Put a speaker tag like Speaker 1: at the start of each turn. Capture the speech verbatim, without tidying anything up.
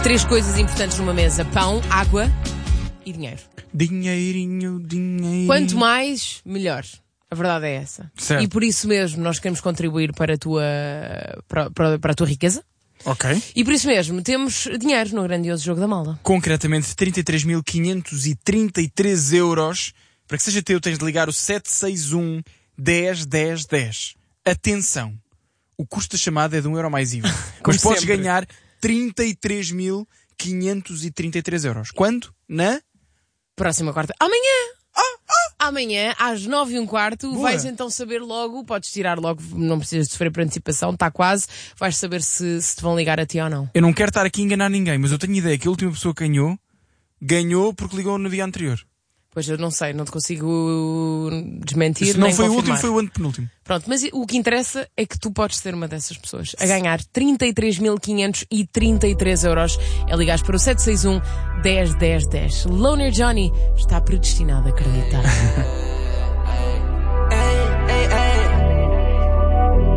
Speaker 1: Três coisas importantes numa mesa: pão, água e dinheiro.
Speaker 2: Dinheirinho, dinheiro.
Speaker 1: Quanto mais, melhor. A verdade é essa.
Speaker 2: Certo.
Speaker 1: E por isso mesmo nós queremos contribuir para a tua, para, para, para a tua riqueza.
Speaker 2: Ok.
Speaker 1: E por isso mesmo temos dinheiro no grandioso jogo da mala.
Speaker 2: Concretamente trinta e três mil quinhentos e trinta e três euros. Para que seja teu, tens de ligar o sete seis um, dez, dez, dez. Atenção. O custo da chamada é de um euro mais I V A. Mas podes
Speaker 1: sempre.
Speaker 2: ganhar trinta e três mil quinhentos e trinta e três euros. Quando? Na...
Speaker 1: Próxima quarta. Amanhã! Amanhã, às nove e um quarto,
Speaker 2: Boa.
Speaker 1: vais então saber logo, podes tirar logo, não precisas de sofrer por antecipação, está quase, vais saber se, se te vão ligar a ti ou não.
Speaker 2: Eu não quero estar aqui a enganar ninguém, mas eu tenho ideia que a última pessoa que ganhou, ganhou porque ligou no dia anterior.
Speaker 1: Pois eu não sei, não te consigo desmentir.
Speaker 2: Se não
Speaker 1: nem
Speaker 2: foi
Speaker 1: confirmar.
Speaker 2: o último, foi o antepenúltimo.
Speaker 1: Pronto, mas o que interessa é que tu podes ser uma dessas pessoas a ganhar trinta e três mil quinhentos e trinta e três euros. É ligares para o sete seis um, dez, dez, dez. Loner Johnny está predestinado a acreditar.